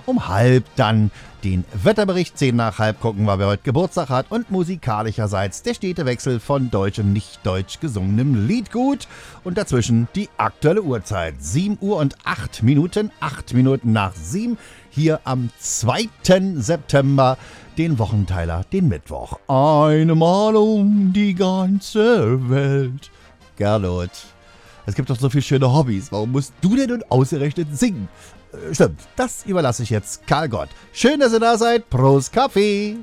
Um halb dann den Wetterbericht, 10 nach halb gucken wir, wer heute Geburtstag hat und musikalischerseits der stete Wechsel von deutsch und nicht deutsch gesungenem Liedgut und dazwischen die aktuelle Uhrzeit, 7 Uhr und 8 Minuten, 8 Minuten nach 7, hier am 2. September, den Wochenteiler, den Mittwoch. Einmal um die ganze Welt. Gernot, es gibt doch so viele schöne Hobbys, warum musst du denn nun ausgerechnet singen? Stimmt, das überlasse ich jetzt Karl Gott. Schön, dass ihr da seid. Prost Kaffee!